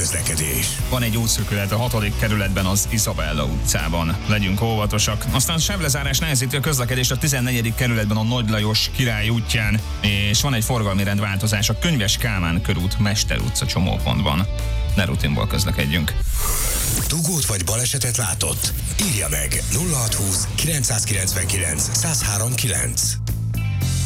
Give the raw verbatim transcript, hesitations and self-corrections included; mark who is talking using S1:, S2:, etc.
S1: közlekedés.
S2: Van egy útszűkület a hatodik kerületben az Izabella utcában. Legyünk óvatosak. Aztán sávlezárás nehezíti a közlekedést a tizennegyedik kerületben a Nagy Lajos Király útján, és van egy forgalmi rendváltozás a Könyves Kálmán körút Mester utca csomópontban. Ne rutinból közlekedjünk.
S1: Dugót vagy balesetet látott? Írja meg nulla hatszázhúsz kilencszázkilencvenkilenc százhárom kilenc.